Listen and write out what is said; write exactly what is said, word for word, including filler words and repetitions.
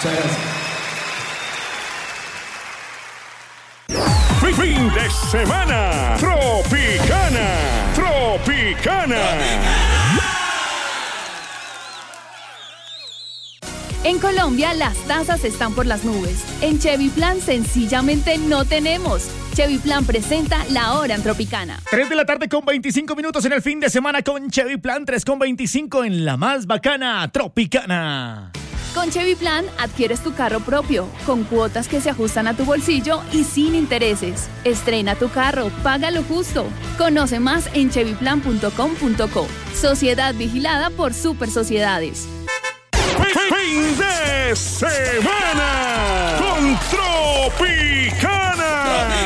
Muchas gracias. Fin de semana Tropicana. Tropicana. En Colombia las tasas están por las nubes. En Chevy Plan sencillamente no tenemos. Chevy Plan presenta La Hora en Tropicana. tres de la tarde con veinticinco minutos en el fin de semana con Chevy Plan, tres con veinticinco en la más bacana Tropicana. Con Chevy Plan adquieres tu carro propio, con cuotas que se ajustan a tu bolsillo y sin intereses. Estrena tu carro, paga lo justo. Conoce más en chevy plan punto com punto co. Sociedad vigilada por Super Sociedades. Fin de semana con Tropicana.